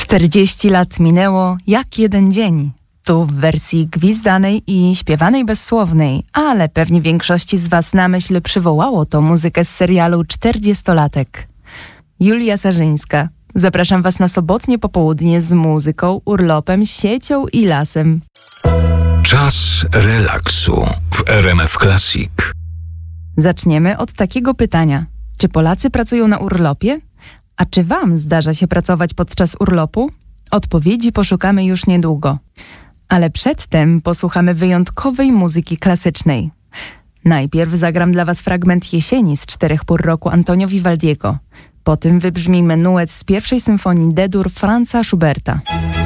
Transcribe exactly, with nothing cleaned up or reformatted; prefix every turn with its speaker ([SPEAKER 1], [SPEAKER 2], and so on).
[SPEAKER 1] czterdzieści lat minęło jak jeden dzień. Tu w wersji gwizdanej i śpiewanej bezsłownej, ale pewnie większości z was na myśl przywołało to muzykę z serialu czterdziestolatek. Julia Sarzyńska. Zapraszam was na sobotnie popołudnie z muzyką, urlopem, siecią i lasem.
[SPEAKER 2] Czas relaksu w R M F Classic.
[SPEAKER 1] Zaczniemy od takiego pytania. Czy Polacy pracują na urlopie? A czy wam zdarza się pracować podczas urlopu? Odpowiedzi poszukamy już niedługo. Ale przedtem posłuchamy wyjątkowej muzyki klasycznej. Najpierw zagram dla was fragment Jesieni z Czterech pór roku Antonio Vivaldiego. Potem wybrzmi menuet z pierwszej symfonii D-dur Franza Schuberta.